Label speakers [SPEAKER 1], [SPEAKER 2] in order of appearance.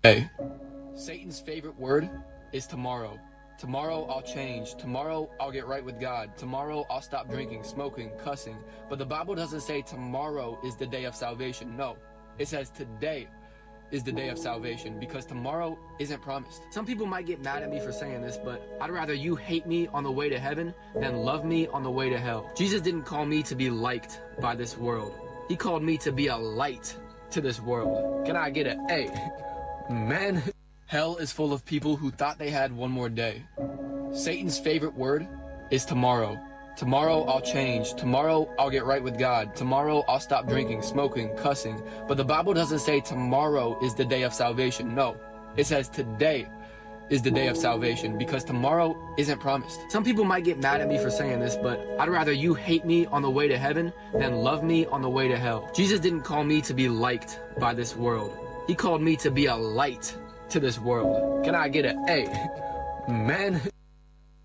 [SPEAKER 1] Hey, Satan's favorite word is tomorrow. Tomorrow I'll change. Tomorrow I'll get right with God. Tomorrow I'll stop drinking, smoking, cussing. But the Bible doesn't say tomorrow is the day of salvation. No, it says today is the day of salvation, because tomorrow isn't promised. Some people might get mad at me for saying this, but I'd rather you hate me on the way to heaven than love me on the way to hell. Jesus didn't call me to be liked by this world. He called me to be a light to this world. Can I get an A? Man. Hell is full of people who thought they had one more day. Satan's favorite word is tomorrow. Tomorrow I'll change. Tomorrow I'll get right with God. Tomorrow I'll stop drinking, smoking, cussing. But the Bible doesn't say tomorrow is the day of salvation. No, it says today is the day of salvation, because tomorrow isn't promised. Some people might get mad at me for saying this, but I'd rather you hate me on the way to heaven than love me on the way to hell. Jesus didn't call me to be liked by this world. He called me to be a light to this world. Can I get an A? Man.